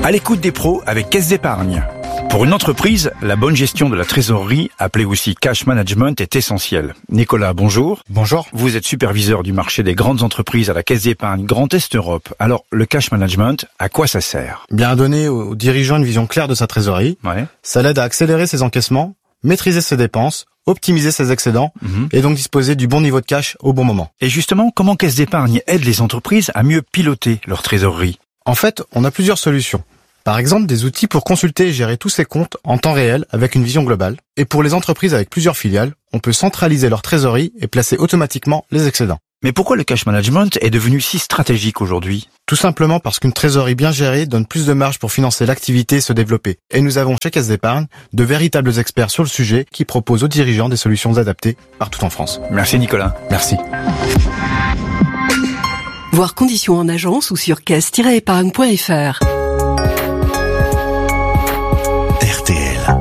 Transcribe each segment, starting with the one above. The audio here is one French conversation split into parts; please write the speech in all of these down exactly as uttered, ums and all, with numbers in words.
À l'écoute des pros avec Caisse d'Épargne. Pour une entreprise, la bonne gestion de la trésorerie, appelée aussi cash management, est essentielle. Nicolas, bonjour. Bonjour. Vous êtes superviseur du marché des grandes entreprises à la Caisse d'Épargne Grand Est Europe. Alors, le cash management, à quoi ça sert? Bien donner aux dirigeants une vision claire de sa trésorerie. Ouais. Ça l'aide à accélérer ses encaissements, maîtriser ses dépenses, optimiser ses excédents mmh. et donc disposer du bon niveau de cash au bon moment. Et justement, comment Caisse d'Épargne aide les entreprises à mieux piloter leur trésorerie? En fait, on a plusieurs solutions. Par exemple, des outils pour consulter et gérer tous ses comptes en temps réel avec une vision globale. Et pour les entreprises avec plusieurs filiales, on peut centraliser leur trésorerie et placer automatiquement les excédents. Mais pourquoi le cash management est devenu si stratégique aujourd'hui? Tout simplement parce qu'une trésorerie bien gérée donne plus de marge pour financer l'activité et se développer. Et nous avons chez Caisse d'Épargne de véritables experts sur le sujet qui proposent aux dirigeants des solutions adaptées partout en France. Merci Nicolas. Merci. Voir conditions en agence ou sur caisse tiret épargne point f r. R T L.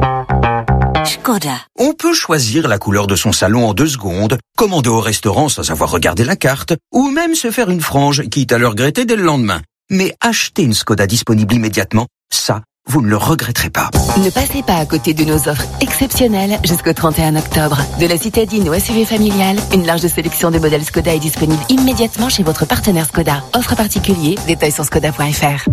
Skoda. On peut choisir la couleur de son salon en deux secondes, commander au restaurant sans avoir regardé la carte, ou même se faire une frange, quitte à le regretter dès le lendemain. Mais acheter une Skoda disponible immédiatement, ça, vous ne le regretterez pas. Ne passez pas à côté de nos offres exceptionnelles jusqu'au trente et un octobre. De la citadine au S U V familial, une large sélection de modèles Skoda est disponible immédiatement chez votre partenaire Skoda. Offre particulier, détails sur skoda point f r.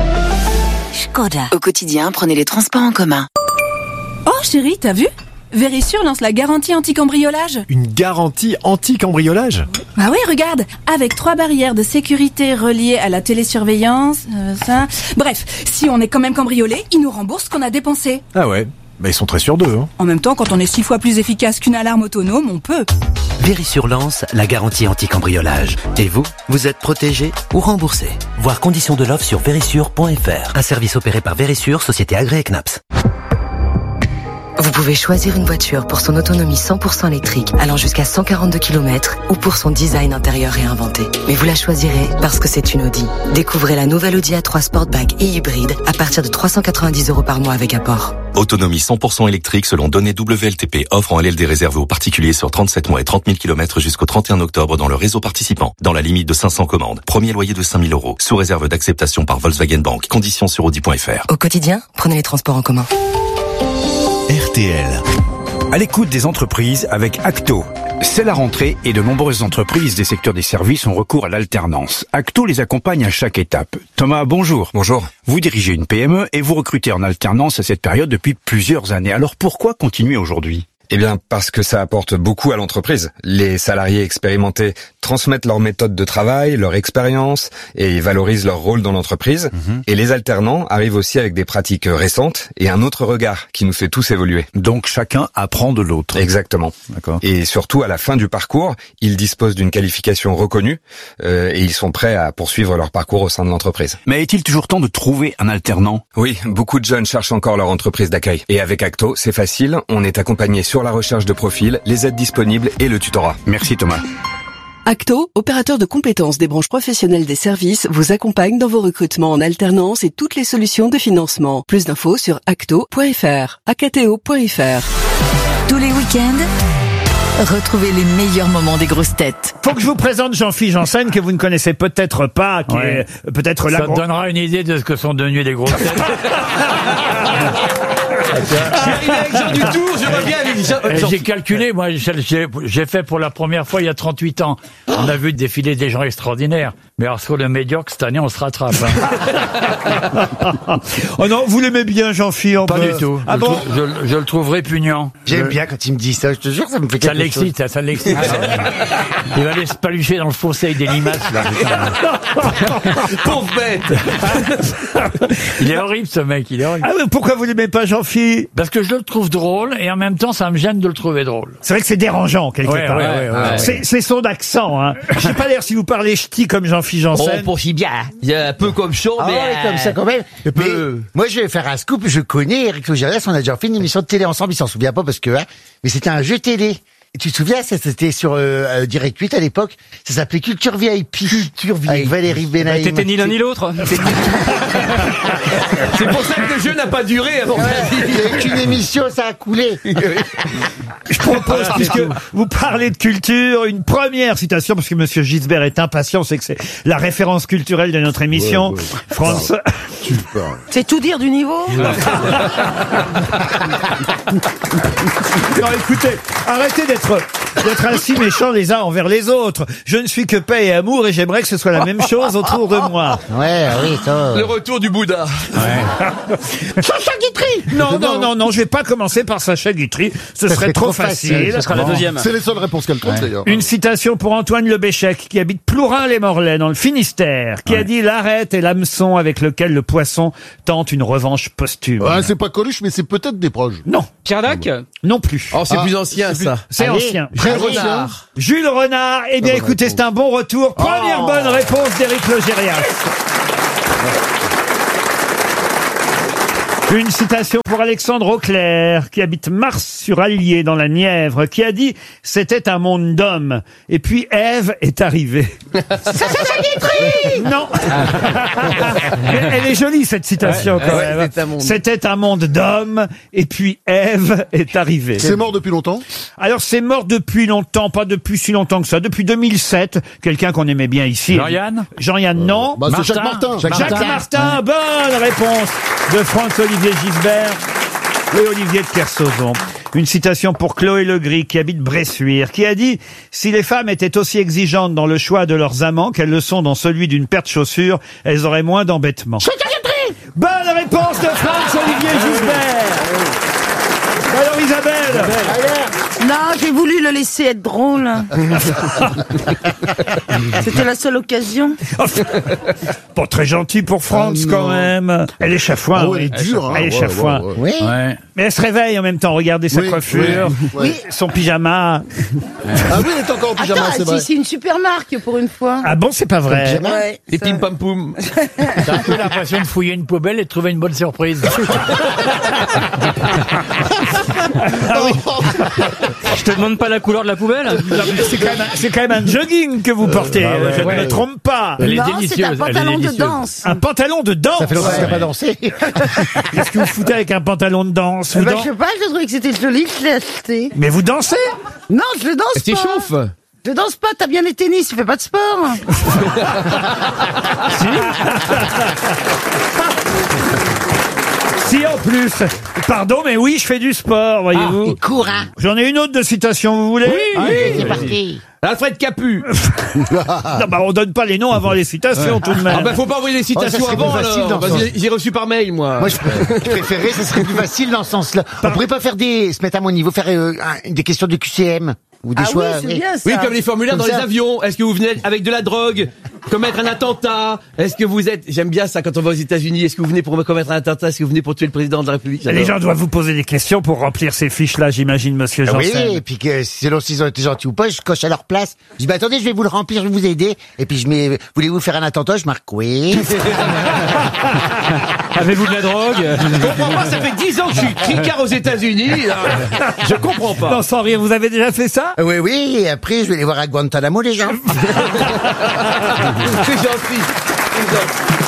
Skoda. Au quotidien, prenez les transports en commun. Oh chérie, t'as vu ? Vérissure lance la garantie anti-cambriolage. Une garantie anti-cambriolage ? Ah oui, regarde, avec trois barrières de sécurité reliées à la télésurveillance, euh, ça... Bref, si on est quand même cambriolé, ils nous remboursent ce qu'on a dépensé. Ah ouais, bah ils sont très sûrs d'eux. Hein. En même temps, quand on est six fois plus efficace qu'une alarme autonome, on peut. Vérissure lance la garantie anti-cambriolage. Et vous, vous êtes protégé ou remboursé. Voir conditions de l'offre sur vérissure point f r. Un service opéré par Vérissure, société agréée C N A P S. Vous pouvez choisir une voiture pour son autonomie cent pour cent électrique allant jusqu'à cent quarante-deux kilomètres ou pour son design intérieur réinventé. Mais vous la choisirez parce que c'est une Audi. Découvrez la nouvelle Audi A trois Sportback et hybride à partir de trois cent quatre-vingt-dix euros par mois avec apport. Autonomie cent pour cent électrique selon données W L T P. Offre en L L D réservée aux particuliers sur trente-sept mois et trente mille kilomètres jusqu'au trente et un octobre dans le réseau participant. Dans la limite de cinq cents commandes. Premier loyer de cinq mille euros. Sous réserve d'acceptation par Volkswagen Bank. Conditions sur audi point f r. Au quotidien, prenez les transports en commun. R T L. À l'écoute des entreprises avec Acto. C'est la rentrée et de nombreuses entreprises des secteurs des services ont recours à l'alternance. Acto les accompagne à chaque étape. Thomas, bonjour. Bonjour. Vous dirigez une P M E et vous recrutez en alternance à cette période depuis plusieurs années. Alors pourquoi continuer aujourd'hui ? Eh bien, parce que ça apporte beaucoup à l'entreprise. Les salariés expérimentés transmettent leurs méthodes de travail, leur expérience et valorisent leur rôle dans l'entreprise. Mmh. Et les alternants arrivent aussi avec des pratiques récentes et un autre regard qui nous fait tous évoluer. Donc chacun apprend de l'autre. Exactement. D'accord. Et surtout, à la fin du parcours, ils disposent d'une qualification reconnue euh, et ils sont prêts à poursuivre leur parcours au sein de l'entreprise. Mais est-il toujours temps de trouver un alternant ? Oui, beaucoup de jeunes cherchent encore leur entreprise d'accueil. Et avec Acto, c'est facile, on est accompagné sur la recherche de profil, les aides disponibles et le tutorat. Merci Thomas. Acto, opérateur de compétences des branches professionnelles des services, vous accompagne dans vos recrutements en alternance et toutes les solutions de financement. Plus d'infos sur acto point f r, acto point f r. Tous les week-ends, retrouvez les meilleurs moments des grosses têtes. Faut que je vous présente Jean-Philippe Janssen, que vous ne connaissez peut-être pas, qui ouais. est peut-être là. Ça te donnera une idée de ce que sont devenues les grosses têtes. Je suis arrivé avec Jean du Tour, je vois bien avec Jean... Jean... J'ai calculé, moi, j'ai, j'ai fait pour la première fois il y a trente-huit ans. On a vu défiler des gens extraordinaires. Mais alors sur le médiocre, cette année, on se rattrape. Hein. Oh non, vous l'aimez bien, Jean-Philippe? Pas peut... du tout. Ah je, bon le trouve, je, je le trouve répugnant. J'aime je... bien quand il me dit ça, je te jure, ça me fait quelque ça l'excite, chose. Ça, ça l'excite. Il va aller se palucher dans le fossé des limaces, là. Pauvre bête. Il est horrible, ce mec, il est horrible. Ah, mais pourquoi vous l'aimez pas, Jean-Philippe? Parce que je le trouve drôle, et en même temps, ça me gêne de le trouver drôle. C'est vrai que c'est dérangeant, quelque ouais, part. Ouais, ouais, ouais, ouais. C'est, c'est son accent, hein. Je sais pas d'ailleurs si vous parlez ch'ti comme Jean-Philippe Janssen. Oh, pour si bien. Il y a un peu comme chaud, ah mais... ouais, euh... comme ça, quand même. Mais peu... moi, je vais faire un scoop. Je connais Eric Logérias. On a déjà fait une émission de télé ensemble. Il s'en souvient pas parce que, hein, mais c'était un jeu télé. tu te souviens, ça, c'était sur euh, Direct huit à l'époque, ça s'appelait Culture V I P. Culture V I P. Avec Valérie Benaïm. T'étais ni l'un ni l'autre. C'est pour ça que le jeu n'a pas duré avant. Ouais, avec une émission, ça a coulé. Je propose, puisque vous parlez de culture, une première citation, parce que Monsieur Gisbert est impatient, c'est que c'est la référence culturelle de notre émission. Ouais, ouais. France. Tu parles. C'est tout dire du niveau. Non, écoutez, arrêtez d'être d'être ainsi méchants les uns envers les autres. Je ne suis que paix et amour et j'aimerais que ce soit la même chose autour de moi. Ouais, oui, ça. Le retour du Bouddha. Sacha Guitry. Non, non, non, non, je vais pas commencer par Sacha Guitry. Ce Ça serait serait trop trop facile. facile. Ce sera la deuxième. C'est les seules réponses qu'elle trouve, d'ailleurs. Une citation pour Antoine Lebéchec, qui habite Plourin-les-Morlaix, dans le Finistère, qui a dit « L'arête est l'hameçon avec lequel le poisson tente une revanche posthume. Ouais, c'est pas Coluche, mais c'est peut-être des proches. » Non. Pierre Dac. Non plus. Oh, c'est Ah, plus ancien, ça. C'est Allez, ancien. Très Jules ancien. Renard. Jules Renard. Eh bien, bonne écoutez, réponse. c'est un bon retour. Première Oh. bonne réponse d'Éric Logérias. Une citation pour Alexandre Auclair, qui habite Mars-sur-Allier dans la Nièvre, qui a dit « C'était un monde d'hommes. Et puis Ève est arrivée. » Non. Mais elle est jolie, cette citation, Ouais, quand ouais, même. c'était un monde. C'était un monde d'hommes. Et puis Ève est arrivée. C'est mort depuis longtemps. Alors, c'est mort depuis longtemps, pas depuis si longtemps que ça. Depuis deux mille sept, quelqu'un qu'on aimait bien ici. Jean-Yann Jean-Yann, non. Bah, c'est Jacques Martin. Jacques Martin, bonne réponse de Franck-Olivier Gisbert et Olivier de Kersauzon. Une citation pour Chloé Legris, qui habite Bressuire, qui a dit « Si les femmes étaient aussi exigeantes dans le choix de leurs amants qu'elles le sont dans celui d'une paire de chaussures, elles auraient moins d'embêtements. » Bonne réponse de Franck-Olivier Gisbert. Alors Isabelle, Non, j'ai voulu le laisser être drôle. C'était la seule occasion. Pas très gentil pour France Ah, quand non. même. Elle est chafouin. Ah ouais, oui. elle est dure, hein. Elle est Ouais, chafouin. ouais, ouais. Oui. Ouais. Mais elle se réveille en même temps. Regardez sa Oui, coiffure, oui, oui. son pyjama. Ah oui, elle est encore en pyjama, Attends, c'est vrai. c'est c'est une super marque pour une fois. Ah bon, c'est pas vrai. Ouais, Les ça- pim pam poum. T'as un peu l'impression de fouiller une poubelle et de trouver une bonne surprise. Ah oui. Je te demande pas la couleur de la poubelle. C'est quand, même un- c'est quand même un jogging que vous portez. bah ouais, Je ne ouais. me trompe pas. Elle est Non, c'est un délicieuse. Elle est pantalon de délicieuse. danse. Un pantalon de danse. Ça fait longtemps que t'as pas dansé. Qu'est-ce que vous foutez avec un pantalon de danse Eh vous ben, dan- je sais pas, je trouvais que c'était joli, je l'ai acheté. Mais vous dansez? Non, je le danse pas. C'est chauffe. Je danse pas, t'as bien les tennis, tu fais pas de sport. Si, en plus. Pardon, mais oui, je fais du sport, voyez-vous. Il court, hein. J'en ai une autre de citation, vous voulez? Allez, c'est parti. Alfred Capu. Non, bah, on donne pas les noms avant les citations, tout de même. Ah bah faut pas envoyer les Oh, ça citations serait avant plus facile alors. dans Bah, ce j'ai- J'ai reçu par mail moi. Moi, je, je préférerais, ce serait plus facile dans ce sens-là. On pourrait pas faire des, se mettre à mon niveau, faire euh, un- des questions de Q C M. Ou des Ah choix. oui, c'est bien ça. Oui, comme les formulaires Comme dans ça. les avions. Est-ce que vous venez avec de la drogue, commettre un attentat? Est-ce que vous êtes, j'aime bien ça quand on va aux États-Unis. Est-ce que vous venez pour commettre un attentat? Est-ce que vous venez pour tuer le président de la République? Les gens doivent vous poser des questions pour remplir ces fiches-là, j'imagine, monsieur Ah oui, Janssen. et puis que selon s'ils ont été gentils ou pas, je coche à leur place. Je dis, bah attendez, je vais vous le remplir, je vais vous aider. Et puis je mets, voulez-vous faire un attentat? Je marque oui. Avez-vous de la drogue? Je comprends pas, ça fait dix ans que je suis tricard aux États-Unis. là. Je comprends pas. Non, sans rire, vous avez déjà fait ça? oui, oui, et après je vais les voir à Guantanamo, les gens. C'est gentil. C'est gentil.